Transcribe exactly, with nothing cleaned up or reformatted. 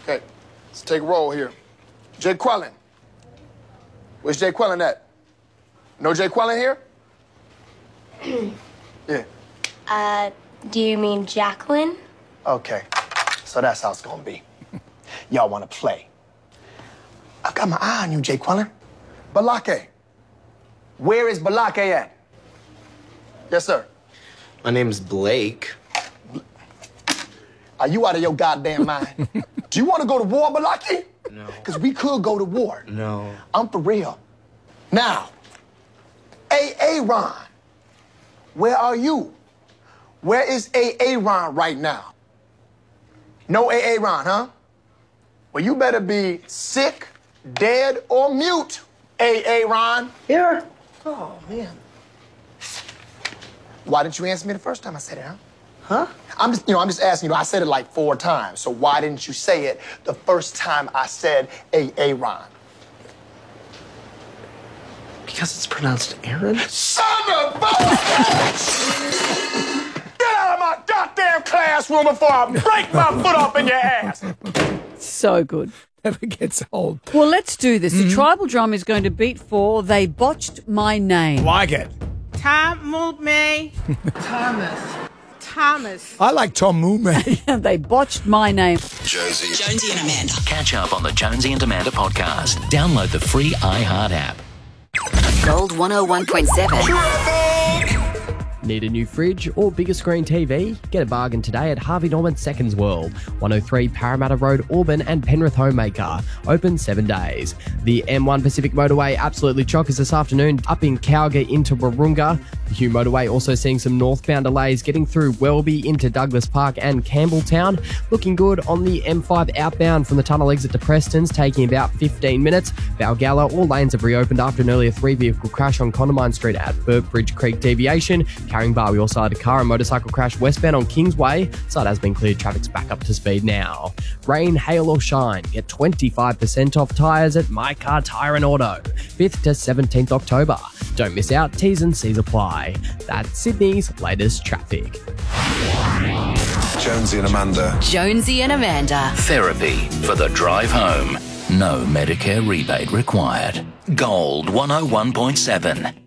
Okay, let's take a roll here. Jay Quellen. Where's Jay Quellen at? No Jay Quellen here? Yeah. Uh, do you mean Jacqueline? Okay, so that's how it's gonna be. Y'all wanna play. I've got my eye on you, Jay Quellen. Balake. Where is Balake at? Yes, sir. My name's Blake. Are you out of your goddamn mind? Do you want to go to war, Balake? No. Because we could go to war. No. I'm for real. Now, Aaron, where are you? Where is Aaron right now? No Aaron, huh? Well, you better be sick, dead, or mute, Aaron. Here. Oh, man. Why didn't you answer me the first time I said it, huh? Huh? I'm just, you know, I'm just asking you. I said it like four times. So why didn't you say it the first time I said Aaron? Because it's pronounced Aaron? Son of a bitch! Get out of my goddamn classroom before I break my foot off in your ass! So good. Never gets old. Well, let's do this. The tribal drum is going to beat for They Botched My Name. Like it. Tom moved me. Thomas. Thomas. I like Tom Moomay. They Botched My Name. Jonesy. Jonesy and Amanda. Catch up on the Jonesy and Amanda podcast. Download the free iHeart app. Gold one oh one point seven. Need a new fridge or bigger screen T V? Get a bargain today at Harvey Norman Seconds World, one oh three Parramatta Road, Auburn and Penrith Homemaker. Open seven days. The M one Pacific Motorway absolutely chockers this afternoon up in Cowger into Wahroonga. The Hume Motorway also seeing some northbound delays getting through Welby into Douglas Park and Campbelltown. Looking good on the M five outbound from the tunnel exit to Preston's, taking about fifteen minutes. Valgalla, all lanes have reopened after an earlier three-vehicle crash on Condamine Street at Burkebridge Creek deviation. Carrying bar, we also had a car and motorcycle crash westbound on Kingsway. Site has been cleared, traffic's back up to speed now. Rain, hail or shine, get twenty-five percent off tyres at My Car Tyre and Auto. fifth to seventeenth October. Don't miss out, T's and C's apply. That's Sydney's latest traffic. Jonesy and Amanda. Jonesy and Amanda. Therapy for the drive home. No Medicare rebate required. Gold one oh one point seven.